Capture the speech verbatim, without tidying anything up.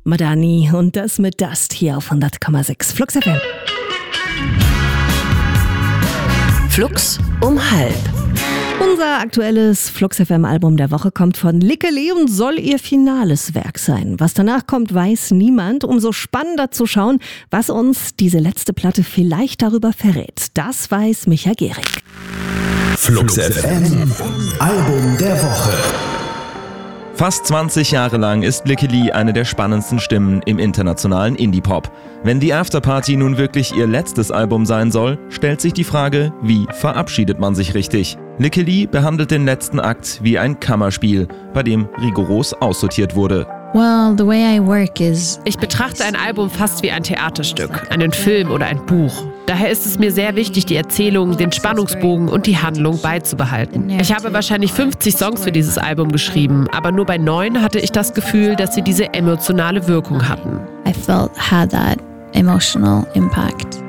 Madani und das mit Dust hier auf hundert Komma sechs Flux F M. Flux um halb. Unser aktuelles Flux F M Album der Woche kommt von Lickeli und soll ihr finales Werk sein. Was danach kommt, weiß niemand. Umso spannender zu schauen, was uns diese letzte Platte vielleicht darüber verrät. Das weiß Micha Gehrig. Flux F M Album der Woche. Fast zwanzig Jahre lang ist Lickeli eine der spannendsten Stimmen im internationalen Indie-Pop. Wenn die Afterparty nun wirklich ihr letztes Album sein soll, stellt sich die Frage, wie verabschiedet man sich richtig? Lickeli behandelt den letzten Akt wie ein Kammerspiel, bei dem rigoros aussortiert wurde. Well, the way I work is... Ich betrachte ein Album fast wie ein Theaterstück, einen Film oder ein Buch. Daher ist es mir sehr wichtig, die Erzählung, den Spannungsbogen und die Handlung beizubehalten. Ich habe wahrscheinlich fünfzig Songs für dieses Album geschrieben, aber nur bei neun hatte ich das Gefühl, dass sie diese emotionale Wirkung hatten. I felt had that emotional impact.